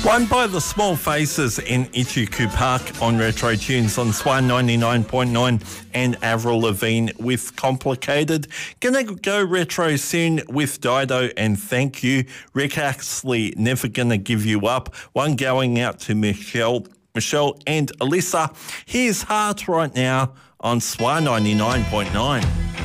One by the Small Faces in Ichiku Park on Retro Tunes on Swan 99.9 and Avril Lavigne with Complicated. Gonna go retro soon with Dido and Thank You. Rick Astley, Never Gonna Give You Up. One going out to Michelle and Alyssa. Here's Heart right now on Swan 99.9.